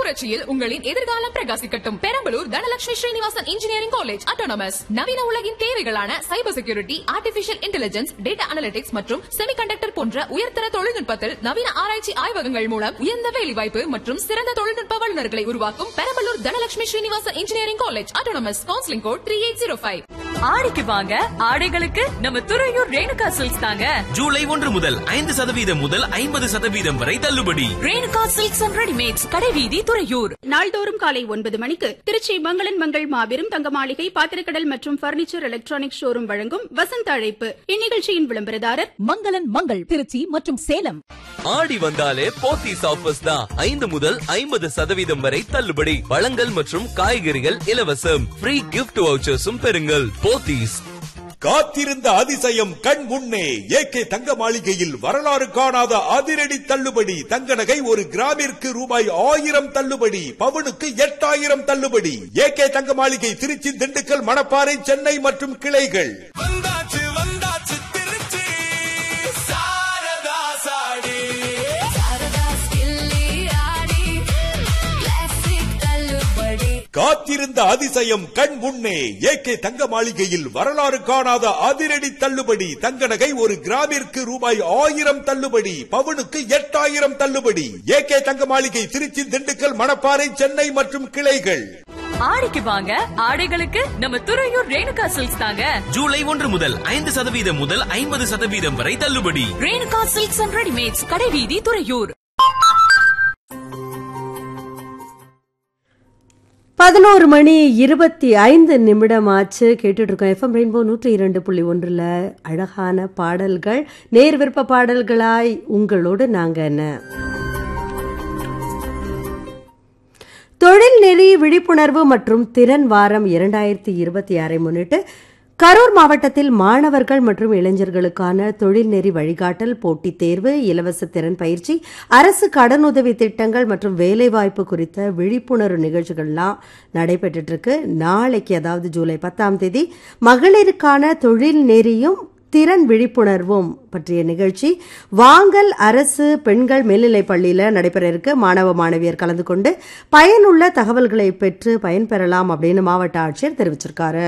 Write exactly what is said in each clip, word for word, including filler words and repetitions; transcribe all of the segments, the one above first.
புரட்சியில் உங்களின் எதிர்காலம் பிரகாசிக்கட்டும். Perambalur Dhanalakshmi Srinivasan engineering college autonomous நவீன உலகின் தேவைகளான cyber security, artificial intelligence, data analytics மற்றும் செமிகண்டக்டர் போன்ற உயர்தர தொழில்நுட்பத்தில் நவீன ஆராய்ச்சி ஆய்வகங்கள் மூலம் உயர்ந்த வேலைவாய்ப்பு மற்றும் சிறந்த தொழில்நுட்ப வல்லுநர்களை உருவாக்கும் Perambalur Dhanalakshmi Srinivasan engineering college autonomous. Counselling code three eight zero five. ஆடிக்கு வாங்க, ஆடைகளுக்கு நம்ம துறையூர் ரேணுகா சில்க்ஸ் தாங்க. ஜூலை ஒன்று முதல் ஐந்து சதவீதம் முதல் ஐம்பது சதவீதம் வரை தள்ளுபடி. ரேணுகா சில்க்ஸ் அண்ட் ரெடிமேட்ஸ், கடைவீதி, துறையூர். நாள்தோறும் காலை ஒன்பது மணிக்கு திருச்சி மங்களன் மங்கள் மாபெரும் தங்க மாளிகை பாத்திரக்கடல் மற்றும் பர்னிச்சர் எலக்ட்ரானிக் ஷோரூம் வழங்கும் வசந்த அழைப்பு. இந்நிகழ்ச்சியின் விளம்பரதாரர் மங்களன் மங்கள் திருச்சி மற்றும் சேலம். ஆடி வந்தாலே போத்தீஸ் ஆஃபர்ஸ் தான். ஐந்து முதல் ஐம்பது சதவீதம் வரை தள்ளுபடி. பழங்கள் மற்றும் காய்கறிகள் இலவசம். ஃப்ரீ கிஃப்ட் வவுச்சர்ஸும் பெறுங்கள். போத்தீஸ். காத்திருந்த அதிசயம் கண் முன்னே ஏகே தங்க மாளிகையில் வரலாறு காணாத அதிரடி தள்ளுபடி. தங்க நகை ஒரு கிராமிற்கு ரூபாய் ஆயிரம் தள்ளுபடி. பவுனுக்கு எட்டாயிரம் தள்ளுபடி. ஏகே தங்க மாளிகை திருச்சி, திண்டுக்கல், மணப்பாறை, சென்னை மற்றும் கிளைகள். வந்தாச்சு வந்தாச்சு திருச்சி சாரதா சாடி. காத்திருந்த அதிசயம் கண் முன்னே ஏகே தங்க மாளிகையில் வரலாறு காணாத அதிரடி தள்ளுபடி. தங்க நகை ஒரு கிராமிற்கு ரூபாய் ஆயிரம் தள்ளுபடி. பவுனுக்கு எட்டாயிரம் தள்ளுபடி. ஏகே தங்க மாளிகை திருச்சி, திண்டுக்கல், மணப்பாறை, சென்னை மற்றும் கிளைகள். ஆடிக்கு வாங்க, ஆடைகளுக்கு நம்ம துறையூர் ரேணுகா சில்க்ஸ் தாங்க. ஜூலை ஒன்று முதல் ஐந்து சதவீதம் முதல் ஐம்பது சதவீதம் வரை தள்ளுபடி. ரேணுகா சில்க்ஸ் அண்ட் ரெடிமேட்ஸ், கடைவீதி, துறையூர். பதினோரு மணி இருபத்தி ஐந்து நிமிடம் ஆச்சு. கேட்டுட்டு இருக்கோம் எஃப்எம் ரெயின்போ நூற்றி இரண்டு புள்ளி ஒன்றுல அழகான பாடல்கள், நேர் விருப்ப பாடல்களாய் உங்களோடு நாங்க என்ன. தொழில் நெறி விழிப்புணர்வு மற்றும் திறன் வாரம் இரண்டாயிரத்தி இருபத்தி ஆறை முன்னிட்டு கரூர் மாவட்டத்தில் மாணவர்கள் மற்றும் இளைஞர்களுக்கான தொழில்நெறி வழிகாட்டல், போட்டித் தேர்வு, இலவச திறன் பயிற்சி, அரசு கடனுதவி திட்டங்கள் மற்றும் வேலைவாய்ப்பு குறித்த விழிப்புணர்வு நிகழ்ச்சிகள்லாம் நடைபெற்று இருக்கு. நாளைக்கு, அதாவது ஜூலை பத்தாம் தேதி, மகளிருக்கான தொழில் நெறியும் திறன் விழிப்புணர்வும் பற்றிய நிகழ்ச்சி வாங்கல் அரசு பெண்கள் மேல்நிலைப் பள்ளியில நடைபெற இருக்கு. மாணவ மாணவியர் கலந்து கொண்டு பயனுள்ள தகவல்களை பெற்று பயன்பெறலாம் அப்படின்னு மாவட்ட ஆட்சியர் தெரிவிச்சிருக்காரு.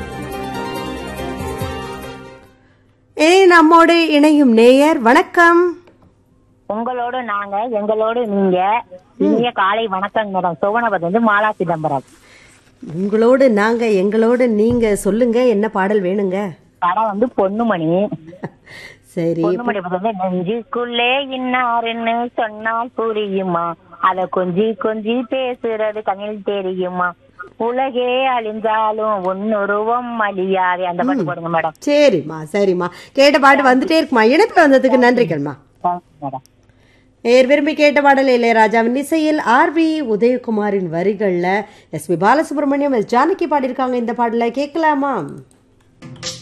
ஏ நம்மோடு இணையும் நேயர், வணக்கம். உங்களோடு நாங்க, எங்களோடு நீங்க. இனிய காலை வணக்கம் மேடம். சோவனபதி வந்து மாலா சிதம்பரம். உங்களோடு நாங்க, எங்களோடு நீங்க. சொல்லுங்க, என்ன பாடல் வேணுங்க? படம் வந்து பொண்ணுமணி. சரி. பொண்ணுமணி வந்து நெஞ்சுக்குள்ளே இன்னாருன்னு சொன்னால் புரியுமா, அத கொஞ்சி கொஞ்சி பேசுறது கண்ணில் தெரியுமா, உலகே அழிஞ்சாலும் ஒன்னுருவம் அழியாதே. அந்த பாட்டு போடுங்க மேடம். சரிம்மா, சரிம்மா. கேட்ட பாட்டு வந்துட்டே இருக்குமா. இணைப்புல வந்ததுக்கு நன்றிகள்மா. மேடம், ஏர் விரும்பி கேட்ட பாடல் இளையராஜாவின் இசையில் ஆர் வி உதயகுமாரின் வரிகள்ல S B Balasubramaniam, S Janaki பாடியிருக்காங்க. இந்த பாடலை கேட்கலாமா?